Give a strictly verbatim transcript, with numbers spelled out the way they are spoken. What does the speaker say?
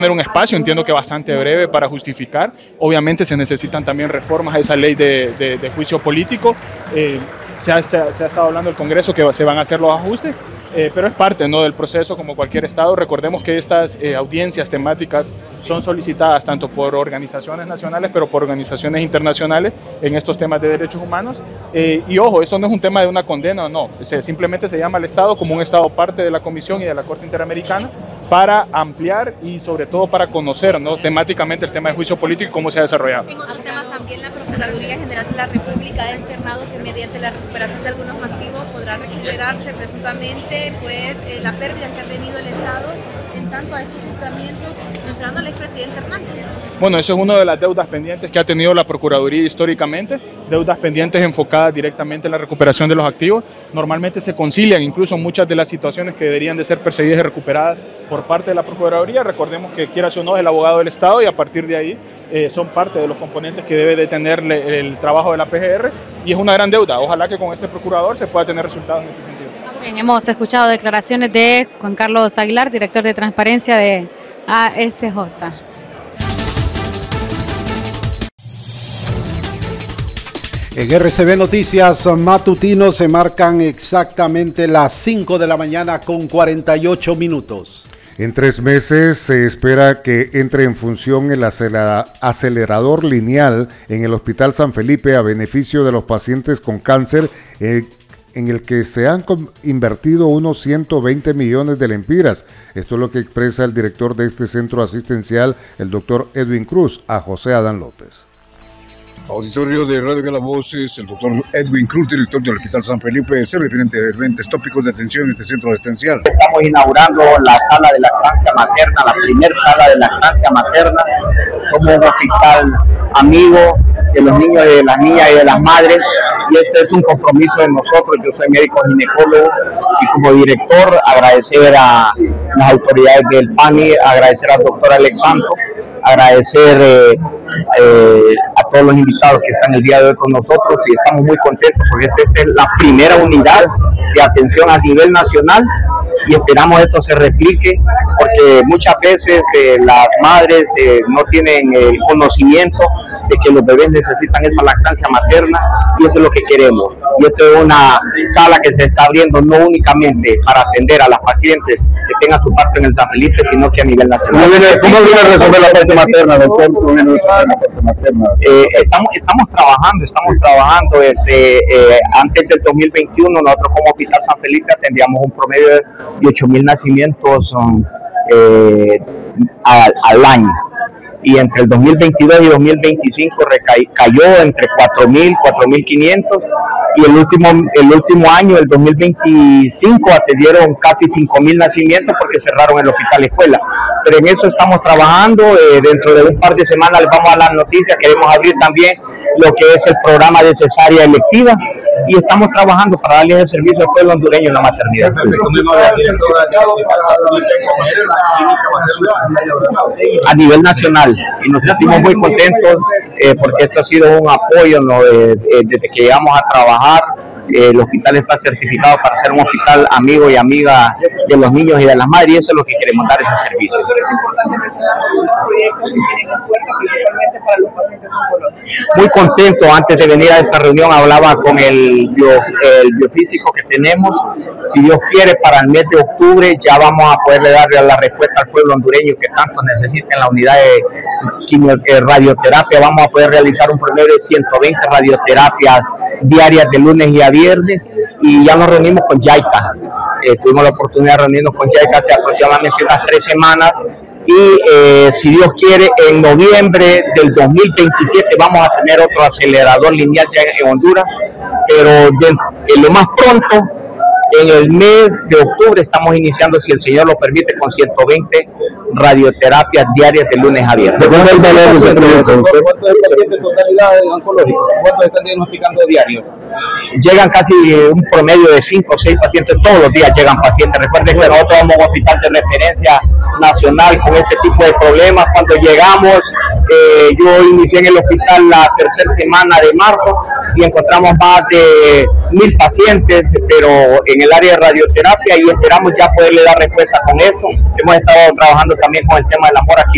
tener un espacio, entiendo que bastante breve, para justificar. Obviamente se necesitan también reformas a esa ley de, de, de juicio político. Eh, se, ha, se, ha, se ha estado hablando del Congreso que se van a hacer los ajustes, eh, pero es parte, ¿no?, del proceso como cualquier Estado. Recordemos que estas eh, audiencias temáticas son solicitadas tanto por organizaciones nacionales, pero por organizaciones internacionales en estos temas de derechos humanos. Eh, y ojo, eso no es un tema de una condena, no, se, simplemente se llama al Estado como un Estado parte de la Comisión y de la Corte Interamericana para ampliar y sobre todo para conocer, ¿no?, temáticamente el tema de juicio político y cómo se ha desarrollado. En otros temas también la Procuraduría General de la República ha externado que mediante la recuperación de algunos activos podrá recuperarse presuntamente pues eh, la pérdida que ha tenido el Estado en tanto a estos juzgamientos, mencionando al expresidente Hernández. Bueno, eso es una de las deudas pendientes que ha tenido la Procuraduría históricamente, deudas pendientes enfocadas directamente en la recuperación de los activos. Normalmente se concilian incluso muchas de las situaciones que deberían de ser perseguidas y recuperadas por parte de la Procuraduría. Recordemos que, quiera o no, es el abogado del Estado y a partir de ahí eh, son parte de los componentes que debe de tener el trabajo de la P G R y es una gran deuda. Ojalá que con este procurador se pueda tener resultados en ese sentido. Bien, hemos escuchado declaraciones de Juan Carlos Aguilar, director de Transparencia de A S J. En R C B Noticias Matutino se marcan exactamente las cinco de la mañana con cuarenta y ocho minutos. En tres meses se espera que entre en función el acelerador lineal en el Hospital San Felipe a beneficio de los pacientes con cáncer, eh, en el que se han invertido unos ciento veinte millones de lempiras. Esto es lo que expresa el director de este centro asistencial, el doctor Edwin Cruz, a José Adán López. Auditorio de Radio de la Voz, es el doctor Edwin Cruz, director del Hospital San Felipe, se refieren a diferentes tópicos de atención en este centro asistencial. Estamos inaugurando la sala de lactancia materna, la primera sala de lactancia materna. Somos un hospital amigo de los niños, de las niñas y de las madres, y este es un compromiso de nosotros. Yo soy médico ginecólogo y como director agradecer a las autoridades del P A N I, agradecer al doctor Alexandro, agradecer eh, eh, a todos los invitados que están el día de hoy con nosotros, y estamos muy contentos porque esta es la primera unidad de atención a nivel nacional y esperamos esto se replique, porque muchas veces eh, las madres eh, no tienen el conocimiento de que los bebés necesitan esa lactancia materna, y eso es lo que queremos. Y esto es una sala que se está abriendo no únicamente para atender a las pacientes que tengan su parto en el San Felipe, sino que a nivel nacional. ¿Cómo viene, cómo viene a resolver la parte materna, doctor? ¿Cómo viene a resolver la parte materna? Eh, estamos, estamos trabajando, estamos trabajando. Este, eh, antes del dos mil veintiuno, nosotros como Hospital San Felipe atendíamos un promedio de ocho mil nacimientos um, eh, al, al año. Y entre el dos mil veintidós y dos mil veinticinco reca- cayó entre cuatro mil, cuatro mil quinientos, y el último, el último año, el dos mil veinticinco, atendieron casi cinco mil nacimientos porque cerraron el hospital escuela. Pero en eso estamos trabajando. Eh, dentro de un par de semanas les vamos a dar noticias. Queremos abrir también lo que es el programa de cesárea electiva, y estamos trabajando para darles el servicio al pueblo hondureño en la maternidad. A nivel nacional, y nos sentimos muy contentos eh, porque esto ha sido un apoyo, ¿no? eh, eh, desde que llegamos a trabajar. Eh, el hospital está certificado para ser un hospital amigo y amiga de los niños y de las madres, y eso es lo que queremos dar, ese servicio. Es importante mencionar los proyectos que tienen en puerta principalmente para los pacientes oncológicos. Muy contento. Antes de venir a esta reunión hablaba con el, bio, el biofísico que tenemos. Si Dios quiere, para el mes de octubre ya vamos a poderle darle la respuesta al pueblo hondureño que tanto necesita en la unidad de quimio, eh, radioterapia. Vamos a poder realizar un promedio de ciento veinte radioterapias diarias de lunes y a viernes, y ya nos reunimos con JICA. Eh, tuvimos la oportunidad de reunirnos con JICA hace aproximadamente unas tres semanas, y eh, si Dios quiere, en noviembre del dos mil veintisiete vamos a tener otro acelerador lineal ya en Honduras, pero de, de lo más pronto, en el mes de octubre estamos iniciando, si el Señor lo permite, con ciento veinte radioterapias diarias de lunes a viernes. ¿Cuánto es el valor de ese proyecto? ¿Cuántos pacientes en totalidad oncológicos? ¿Cuántos están diagnosticando diarios? Llegan casi un promedio de cinco o seis pacientes, todos los días llegan pacientes. Recuerden que nosotros somos un hospital de referencia nacional con este tipo de problemas. Cuando llegamos, eh, yo inicié en el hospital la tercera semana de marzo y encontramos más de mil pacientes, pero en el área de radioterapia, y esperamos ya poderle dar respuesta con esto. Hemos estado trabajando también con el tema del amor aquí.